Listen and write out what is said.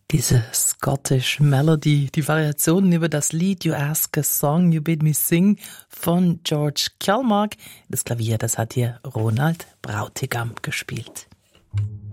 Diese Scottish Melody, die Variationen über das Lied You Ask a Song, You Bid Me Sing von George Kjellmark. Das Klavier, das hat hier Ronald Brautigam gespielt.